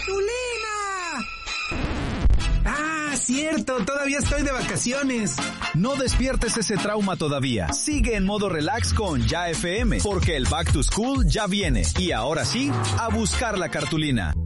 ¡Ah, cierto! Todavía estoy de vacaciones. No despiertes ese trauma todavía. Sigue en modo relax con Ya FM, porque el Back to School ya viene. Y ahora sí, a buscar la cartulina.